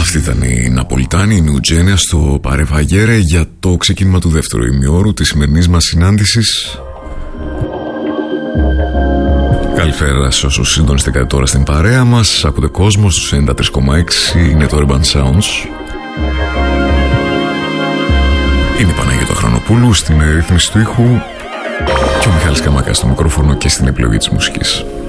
Αυτή ήταν η Ναπολιτάνη, η Νιουτζένια στο Παρεβαγέρε για το ξεκίνημα του δεύτερου ημιώρου της σημερινής μας συνάντησης. Καλησπέρα σε όσους συντονιστήκατε τώρα στην παρέα μας. Ακούτε κόσμο στους 93,6. Είναι το Urban Sounds. Είναι η Παναγιώτα Χρονοπούλου στην ρύθμιση του ήχου και ο Μιχάλης Καμακάς στο μικρόφωνο και στην επιλογή της μουσικής.